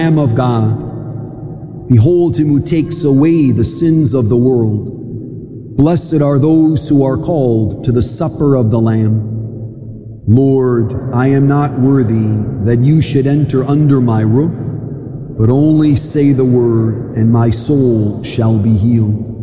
Lamb of God. Behold him who takes away the sins of the world. Blessed are those who are called to the supper of the Lamb. Lord, I am not worthy that you should enter under my roof, but only say the word, and my soul shall be healed.